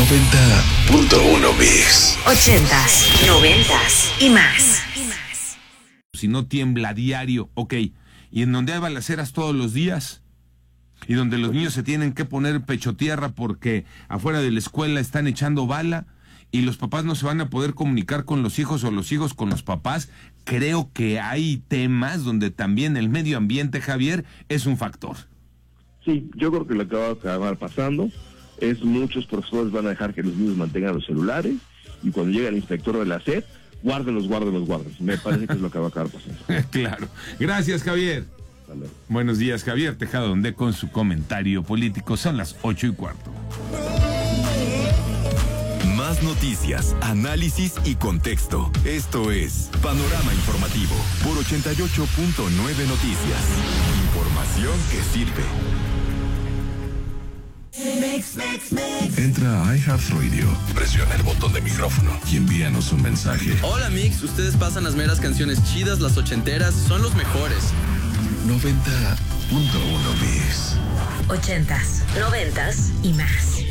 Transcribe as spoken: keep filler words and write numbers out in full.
noventa punto uno Mix. Ochentas, noventas y más. Si no tiembla a diario, ok. Y en donde hay balaceras todos los días, y donde los niños se tienen que poner pecho tierra porque afuera de la escuela están echando bala, y los papás no se van a poder comunicar con los hijos o los hijos con los papás, creo que hay temas donde también el medio ambiente, Javier, es un factor. Sí, yo creo que lo que va a acabar pasando es muchos profesores van a dejar que los niños mantengan los celulares, y cuando llegue el inspector de la S E P, guárdenlos, guárdenlos, guárdenlos. Me parece que es lo que va a acabar pasando. Claro. Gracias, Javier. Vale. Buenos días, Javier Tejada Donde con su comentario político. Son las ocho y cuarto. Más noticias, análisis y contexto. Esto es Panorama Informativo por ochenta y ocho punto nueve Noticias. Información que sirve. Entra a iHeartRadio, presiona el botón de micrófono y envíanos un mensaje. Hola Mix, ustedes pasan las meras canciones chidas, las ochenteras, son los mejores. noventa punto uno Mix. Ochentas, noventas y más.